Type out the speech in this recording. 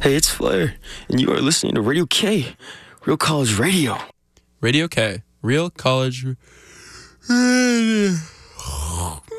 Hey, it's Flair, and you are listening to Radio K, Real College Radio. Radio K, Real College Radio.